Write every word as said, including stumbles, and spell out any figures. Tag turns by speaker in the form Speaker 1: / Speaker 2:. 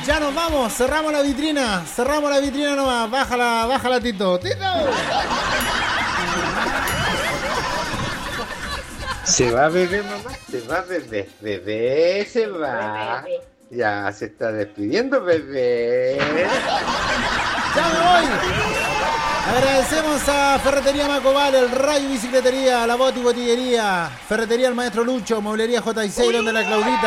Speaker 1: Ya nos vamos, cerramos la vitrina, cerramos la vitrina nomás, bájala, bájala, Tito. ¡Tito!
Speaker 2: Se va bebé, mamá, se va bebé, bebé se va.
Speaker 3: Bebé.
Speaker 2: Ya se está despidiendo, bebé.
Speaker 1: ¡Ya me voy! Agradecemos a Ferretería Macobal, el Rayo Bicicletería, la Boti Botillería, Ferretería El Maestro Lucho, Mueblería J seis, donde la Claudita.